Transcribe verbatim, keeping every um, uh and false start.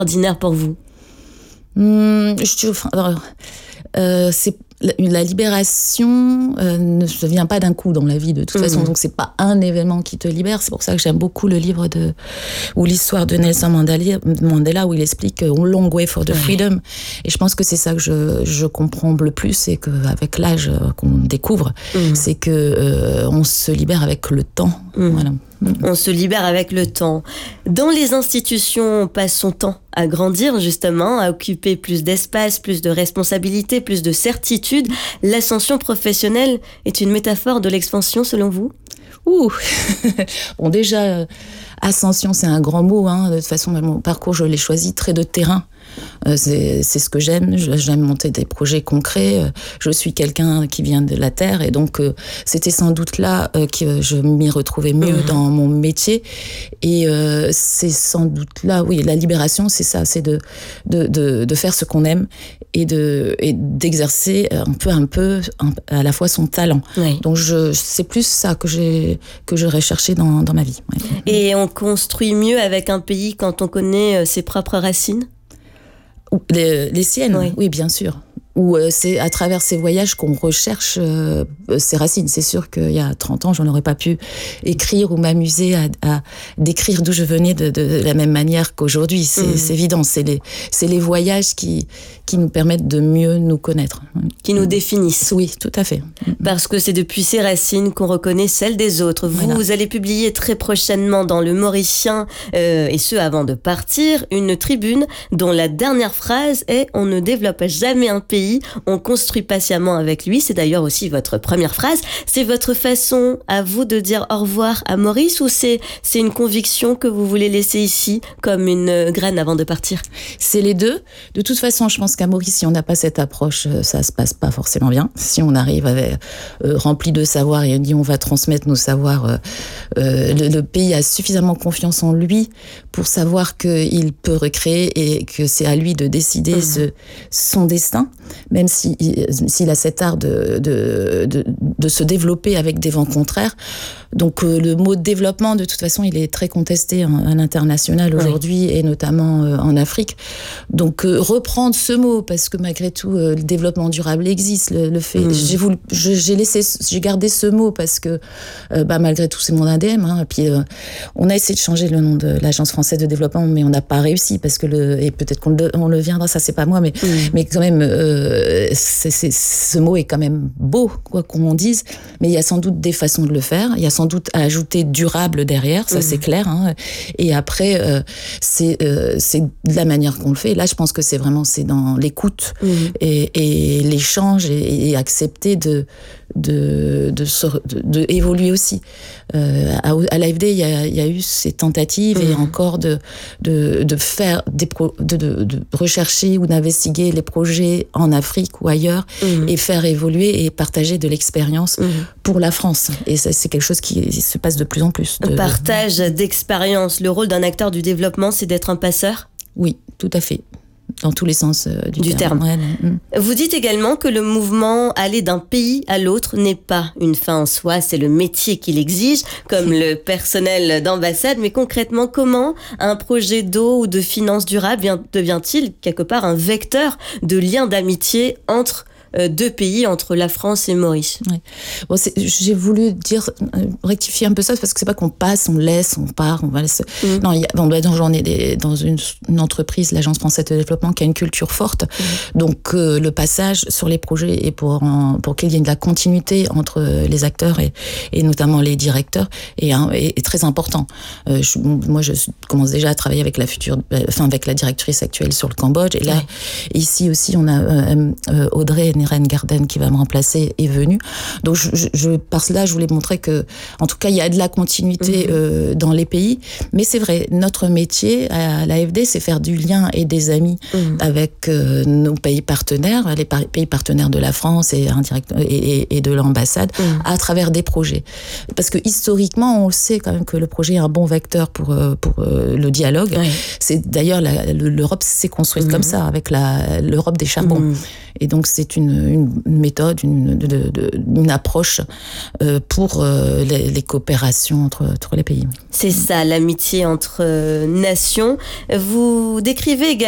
ordinaire pour vous? Hum, je, enfin, euh, c'est la, la libération euh, ne se vient pas d'un coup dans la vie de toute mmh. façon, donc c'est pas un événement qui te libère. C'est pour ça que j'aime beaucoup le livre de ou l'histoire de Nelson Mandela, Mandela où il explique euh, Long Way for the ouais. Freedom. Et je pense que c'est ça que je, je comprends le plus, c'est qu'avec l'âge euh, qu'on découvre, mmh. c'est que euh, on se libère avec le temps. Mmh. Voilà. On se libère avec le temps. Dans les institutions, on passe son temps à grandir, justement, à occuper plus d'espace, plus de responsabilités, plus de certitudes. L'ascension professionnelle est une métaphore de l'expansion, selon vous? Ouh Bon, déjà, euh, ascension, c'est un grand mot. Hein. De toute façon, mon parcours, je l'ai choisi très de terrain. Euh, c'est, c'est ce que j'aime. J'aime monter des projets concrets. Je suis quelqu'un qui vient de la terre et donc euh, c'était sans doute là euh, que je m'y retrouvais mieux mmh. dans mon métier. Et euh, c'est sans doute là, oui, la libération, c'est ça, c'est de de de, de faire ce qu'on aime et de et d'exercer un peu un peu un, à la fois son talent. Oui. Donc je c'est plus ça que j'ai que j'aurais cherché dans dans ma vie. Ouais. Et on construit mieux avec un pays quand on connaît ses propres racines? Les, les siennes, oui. oui, bien sûr. Ou euh, c'est à travers ces voyages qu'on recherche euh, ses racines. C'est sûr qu'il y a trente ans, j'en aurais pas pu écrire ou m'amuser à, à décrire d'où je venais de, de la même manière qu'aujourd'hui. C'est, mmh. c'est évident. C'est les, c'est les voyages qui, qui nous permettent de mieux nous connaître. Qui nous définissent. Oui, tout à fait. Parce que c'est depuis ces racines qu'on reconnaît celles des autres. Vous, voilà. vous allez publier très prochainement dans Le Mauricien, euh, et ce avant de partir, une tribune dont la dernière phrase est « On ne développe jamais un pays, on construit patiemment avec lui ». C'est d'ailleurs aussi votre première phrase. C'est votre façon à vous de dire au revoir à Maurice, ou c'est, c'est une conviction que vous voulez laisser ici comme une graine avant de partir? C'est les deux. De toute façon, je pense qu'à Maurice, si on n'a pas cette approche, ça se passe pas forcément bien. Si on arrive avec, euh, rempli de savoir et on dit on va transmettre nos savoirs, euh, euh, le, le pays a suffisamment confiance en lui pour savoir qu'il peut recréer et que c'est à lui de décider mmh. ce, son destin. Même si, s'il a cet art de, de, de, de se développer avec des vents contraires. Donc euh, le mot développement, de toute façon, il est très contesté en, à l'international aujourd'hui, oui. et notamment euh, en Afrique. Donc euh, reprendre ce mot, parce que malgré tout, euh, le développement durable existe, le, le fait. Mmh. J'ai, voulu, je, j'ai, laissé, j'ai gardé ce mot parce que euh, bah, malgré tout, c'est mon A D M. Hein, et puis euh, on a essayé de changer le nom de l'Agence française de développement, mais on n'a pas réussi, parce que le, et peut-être qu'on le, on le viendra, ça c'est pas moi, mais, mmh. mais quand même, euh, c'est, c'est, ce mot est quand même beau, quoi qu'on dise, mais il y a sans doute des façons de le faire, il y a sans doute à ajouter durable derrière, ça mmh. c'est clair, hein. Et après, euh, c'est, euh, c'est de la manière qu'on le fait. Là, je pense que c'est vraiment, c'est dans l'écoute mmh. et, et l'échange et, et accepter de, de, de, de, de évoluer aussi. Euh, à, à l'A F D, il y a, il y a eu ces tentatives mmh. et encore de, de, de faire des pro, de, de, de rechercher ou d'investiguer les projets en Afrique ou ailleurs mmh. et faire évoluer et partager de l'expérience mmh. pour la France. Et ça, c'est quelque chose qui se passe de plus en plus. De... Partage d'expérience. Le rôle d'un acteur du développement, c'est d'être un passeur ? Oui, tout à fait. Dans tous les sens euh, du, du terme. terme. Ouais, Vous dites également que le mouvement aller d'un pays à l'autre n'est pas une fin en soi, c'est le métier qui l'exige, comme le personnel d'ambassade. Mais concrètement, comment un projet d'eau ou de finances durables devient-il quelque part un vecteur de lien d'amitié entre deux pays, entre la France et Maurice? Ouais. Bon, c'est, j'ai voulu dire, euh, rectifier un peu ça, parce que c'est pas qu'on passe, on laisse, on part, on va laisser. Mmh. Non, il y a, bon, bah, j'en ai des, dans une, une entreprise, l'Agence française de développement, qui a une culture forte. Mmh. Donc, euh, le passage sur les projets et pour, en, pour qu'il y ait de la continuité entre les acteurs et, et notamment les directeurs est, est, est très important. Euh, je, moi, je commence déjà à travailler avec la future, enfin, avec la directrice actuelle sur le Cambodge. Et là, ouais. ici aussi, on a euh, euh, Audrey Neren Garden qui va me remplacer est venue. Donc je, je, je par cela je voulais montrer que en tout cas il y a de la continuité mmh. euh, dans les pays, mais c'est vrai, notre métier à l'A F D, c'est faire du lien et des amis mmh. avec euh, nos pays partenaires, les par- pays partenaires de la France et, indirect, et, et, et de l'ambassade mmh. à travers des projets. Parce que historiquement on sait quand même que le projet est un bon vecteur pour, pour euh, le dialogue. Ouais. C'est d'ailleurs la, l'Europe s'est construite mmh. comme ça, avec la, l'Europe des charbons. Mmh. Et donc c'est une une, une méthode, une, de, de, une approche euh, pour euh, les, les coopérations entre, entre les pays. C'est ça, l'amitié entre nations. Vous décrivez également